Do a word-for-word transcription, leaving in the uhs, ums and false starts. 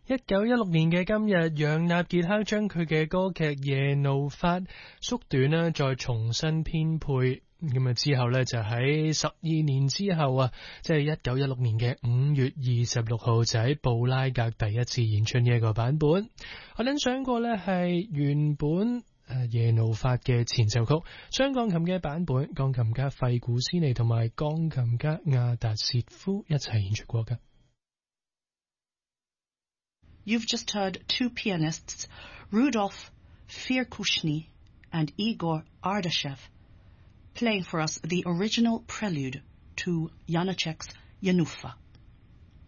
一九一六年嘅今日，楊納傑克將佢嘅歌劇《耶路法》縮短啦，再重新編配。咁啊之後呢，就喺十二年之後啊，即係一九一六年嘅五月二十六號就喺布拉格第一次演出呢一個版本。我諗想過呢係原本誒耶路法嘅前奏曲，雙鋼琴嘅版本，鋼琴家費古斯尼同埋鋼琴家亞達薛夫一齊演出過㗎。 You've just heard two pianists, Rudolf Firkushny and Igor Ardashev, playing for us the original prelude to Janacek's Yanufa.